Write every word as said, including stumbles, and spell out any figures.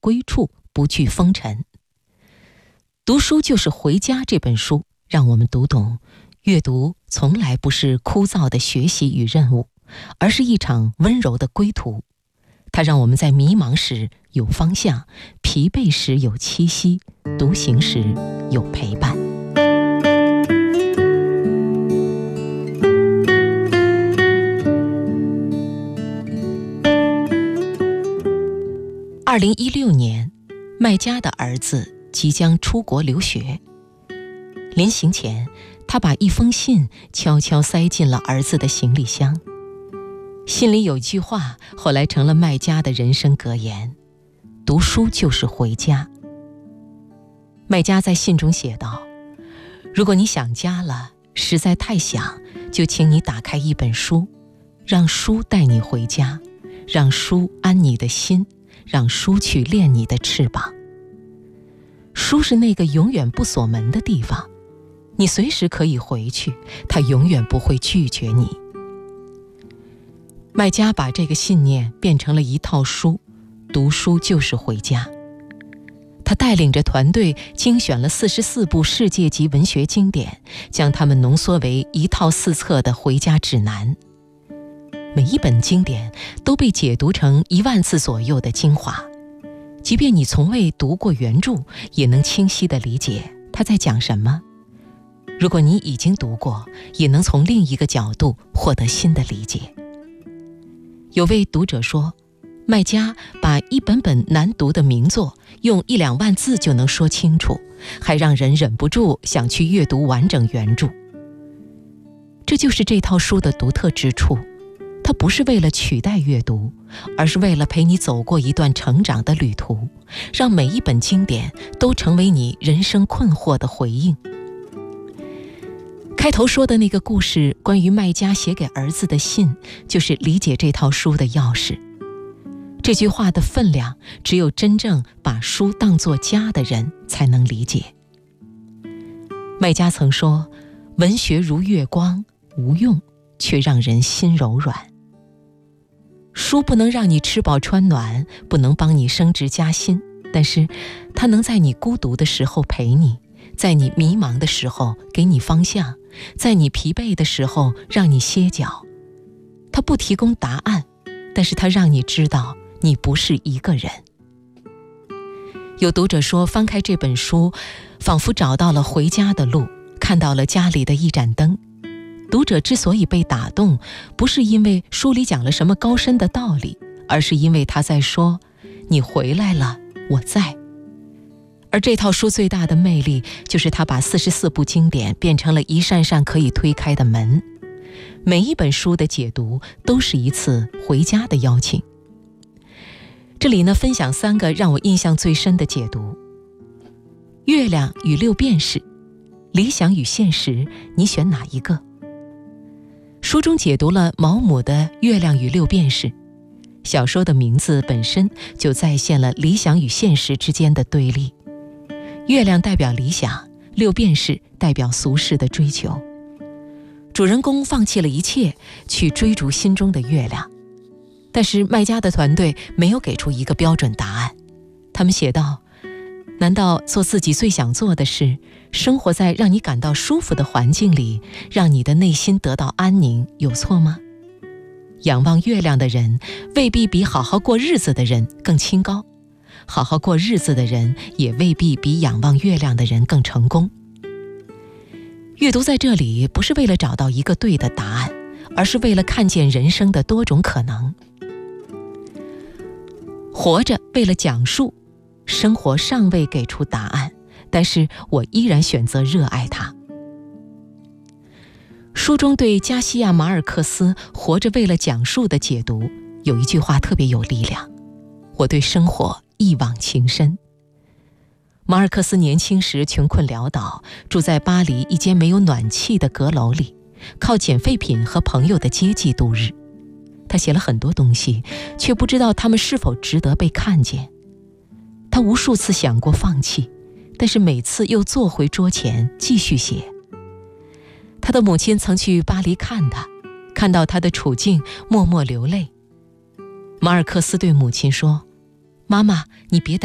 归处，不惧风尘。读书就是回家这本书让我们读懂，阅读从来不是枯燥的学习与任务，而是一场温柔的归途。它让我们在迷茫时有方向，疲惫时有栖息，独行时有陪伴。二零一六年，麦家的儿子即将出国留学。临行前，他把一封信悄悄塞进了儿子的行李箱。信里有一句话，后来成了麦家的人生格言：读书就是回家。麦家在信中写道：如果你想家了，实在太想，就请你打开一本书，让书带你回家，让书安你的心，让书去练你的翅膀。书是那个永远不锁门的地方，你随时可以回去，它永远不会拒绝你。麦家把这个信念变成了一套书，读书就是回家。他带领着团队精选了四十四部世界级文学经典，将它们浓缩为一套四册的回家指南。每一本经典都被解读成一万字左右的精华，即便你从未读过原著，也能清晰地理解他在讲什么。如果你已经读过，也能从另一个角度获得新的理解。有位读者说，麦家把一本本难读的名作用一两万字就能说清楚，还让人忍不住想去阅读完整原著。这就是这套书的独特之处，它不是为了取代阅读，而是为了陪你走过一段成长的旅途，让每一本经典都成为你人生困惑的回应。开头说的那个故事，关于麦家写给儿子的信，就是理解这套书的钥匙。这句话的分量，只有真正把书当作家的人才能理解。麦家曾说，文学如月光，无用，却让人心柔软。书不能让你吃饱穿暖，不能帮你升职加薪，但是它能在你孤独的时候陪你，在你迷茫的时候给你方向，在你疲惫的时候让你歇脚。它不提供答案，但是它让你知道你不是一个人。有读者说，翻开这本书，仿佛找到了回家的路，看到了家里的一盏灯。读者之所以被打动，不是因为书里讲了什么高深的道理，而是因为他在说，你回来了，我在。而这套书最大的魅力，就是他把四十四部经典变成了一扇扇可以推开的门。每一本书的解读都是一次回家的邀请。这里呢，分享三个让我印象最深的解读。月亮与六便士，理想与现实，你选哪一个？书中解读了毛姆的《月亮与六便士》，小说的名字本身就再现了理想与现实之间的对立。月亮代表理想，六便士代表俗世的追求。主人公放弃了一切，去追逐心中的月亮。但是麦家的团队没有给出一个标准答案。他们写道，难道做自己最想做的事，生活在让你感到舒服的环境里，让你的内心得到安宁，有错吗？仰望月亮的人，未必比好好过日子的人更清高，好好过日子的人，也未必比仰望月亮的人更成功。阅读在这里不是为了找到一个对的答案，而是为了看见人生的多种可能。活着为了讲述，生活尚未给出答案，但是我依然选择热爱它。书中对加西亚马尔克斯活着为了讲述的解读，有一句话特别有力量，我对生活一往情深。马尔克斯年轻时穷困潦倒，住在巴黎一间没有暖气的阁楼里，靠捡废品和朋友的接济度日。他写了很多东西，却不知道他们是否值得被看见。他无数次想过放弃，但是每次又坐回桌前继续写。他的母亲曾去巴黎看他，看到他的处境，默默流泪。马尔克斯对母亲说，妈妈，你别担心。